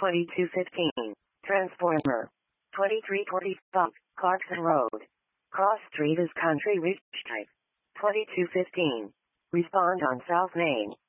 2215. Transformer. 2345. Clarkson Road. Cross Street is country reach type. 2215. Respond on South Main.